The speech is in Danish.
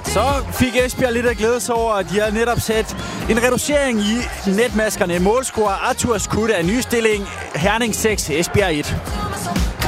Så fik Esbjerg lidt at glæde sig over, at de har netop sat en reducering i netmaskerne. Målscorer Arthur Skudt af ny stilling. Herning 6, Esbjerg 1.